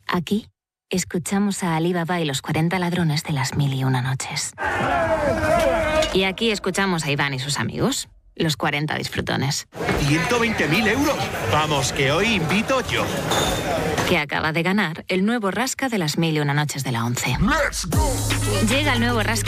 Aquí escuchamos a Ali Baba y los 40 ladrones de las 1001 noches. Y aquí escuchamos a Iván y sus amigos, los 40 disfrutones. ¡120.000 euros! Vamos, que hoy invito yo. Que acaba de ganar el nuevo Rasca de las 1001 noches de la 11. Let's go. Llega el nuevo Rasca